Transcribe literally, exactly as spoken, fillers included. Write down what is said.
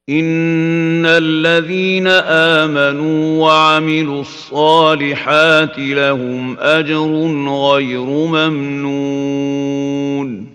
إن الذين آمنوا وعملوا الصالحات لهم أجر غير ممنون